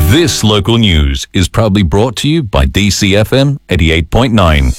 This local news is proudly brought to you by DCFM 88.9.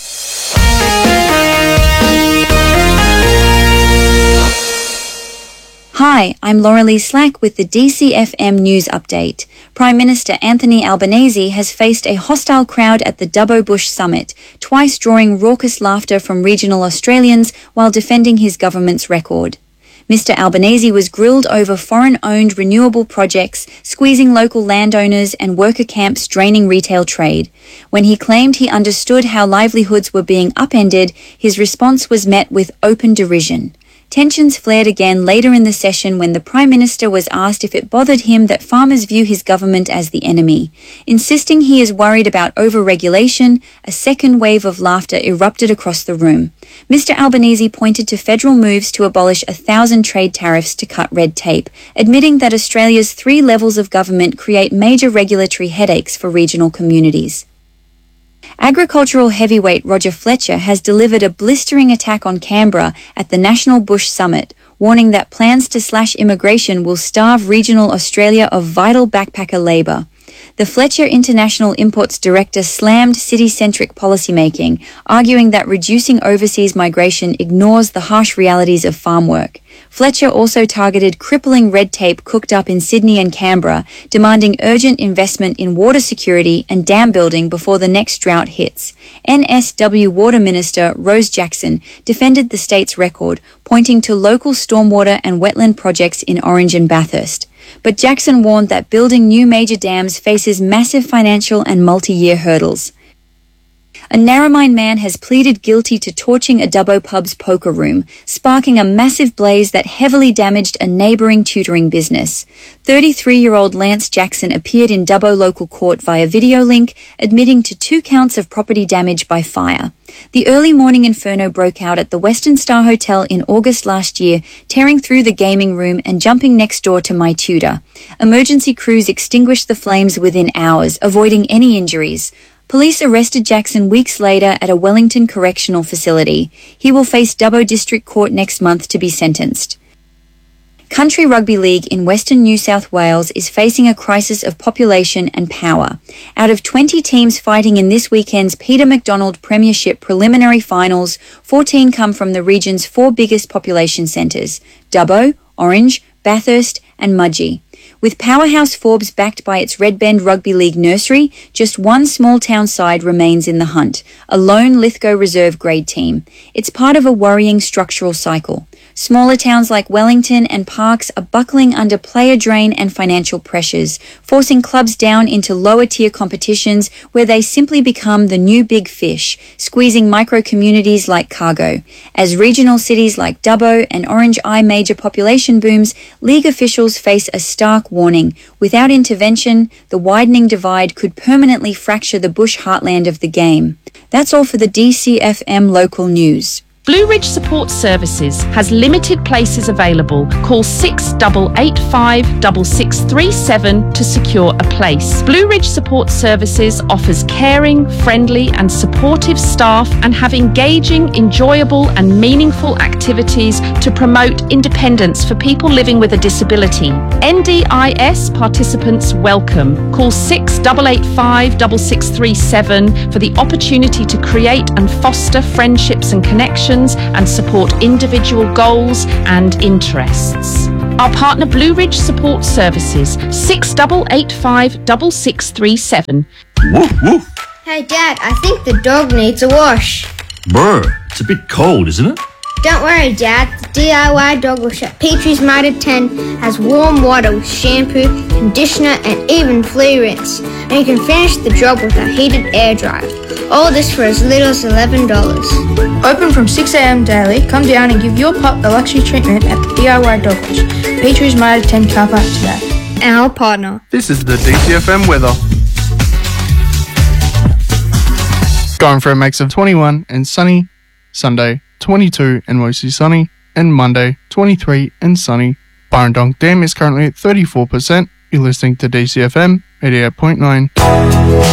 Hi, I'm Laura-Lee Slack with the DCFM News Update. Prime Minister Anthony Albanese has faced a hostile crowd at the Dubbo Bush Summit, twice drawing raucous laughter from regional Australians while defending his government's record. Mr Albanese was grilled over foreign-owned renewable projects, squeezing local landowners and worker camps draining retail trade. When he claimed he understood how livelihoods were being upended, his response was met with open derision. Tensions flared again later in the session when the Prime Minister was asked if it bothered him that farmers view his government as the enemy. Insisting he is worried about over-regulation, a second wave of laughter erupted across the room. Mr Albanese pointed to federal moves to abolish 1,000 trade tariffs to cut red tape, admitting that Australia's 3 levels of government create major regulatory headaches for regional communities. Agricultural heavyweight Roger Fletcher has delivered a blistering attack on Canberra at the National Bush Summit, warning that plans to slash immigration will starve regional Australia of vital backpacker labour. The Fletcher International Imports Director slammed city-centric policymaking, arguing that reducing overseas migration ignores the harsh realities of farm work. Fletcher also targeted crippling red tape cooked up in Sydney and Canberra, demanding urgent investment in water security and dam building before the next drought hits. NSW Water Minister Rose Jackson defended the state's record, pointing to local stormwater and wetland projects in Orange and Bathurst. But Jackson warned that building new major dams faces massive financial and multi-year hurdles. A Narromine man has pleaded guilty to torching a Dubbo pub's poker room, sparking a massive blaze that heavily damaged a neighbouring tutoring business. 33-year-old Lance Jackson appeared in Dubbo local court via video link, admitting to 2 counts of property damage by fire. The early morning inferno broke out at the Western Star Hotel in August last year, tearing through the gaming room and jumping next door to my tutor. Emergency crews extinguished the flames within hours, avoiding any injuries. Police arrested Jackson weeks later at a Wellington correctional facility. He will face Dubbo District Court next month to be sentenced. Country Rugby League in Western New South Wales is facing a crisis of population and power. Out of 20 teams fighting in this weekend's Peter MacDonald Premiership preliminary finals, 14 come from the region's 4 biggest population centres: Dubbo, Orange, Bathurst and Mudgee. With powerhouse Forbes backed by its Red Bend Rugby League nursery, just one small town side remains in the hunt, a lone Lithgow reserve grade team. It's part of a worrying structural cycle. Smaller towns like Wellington and Parkes are buckling under player drain and financial pressures, forcing clubs down into lower-tier competitions where they simply become the new big fish, squeezing micro-communities like Cargo. As regional cities like Dubbo and Orange eye major population booms, league officials face a stark warning. Without intervention, the widening divide could permanently fracture the bush heartland of the game. That's all for the DCFM local news. Blue Ridge Support Services has limited places available. Call 6885 6637 to secure a place. Blue Ridge Support Services offers caring, friendly and supportive staff and have engaging, enjoyable and meaningful activities to promote independence for people living with a disability. NDIS participants welcome. Call 6885 6637 for the opportunity to create and foster friendships and connections and support individual goals and interests. Our partner Blue Ridge Support Services, 6885 6637. Woof, woof. Hey Dad, I think the dog needs a wash. Bro, it's a bit cold, isn't it? Don't worry Dad, the DIY dog wash at Petrie's Mitre 10 has warm water with shampoo, conditioner and even flea rinse. And you can finish the job with a heated air dryer. All this for as little as $11. Open from 6 a.m. daily. Come down and give your pup the luxury treatment at the DIY Dog Wash, Petrie's Mitre 10 car park today. Our partner. This is the DCFM weather. Going for a mix of 21 and sunny, Sunday 22 and mostly sunny, and Monday 23 and sunny. Burrendong Dam is currently at 34%. You're listening to DCFM 88.9.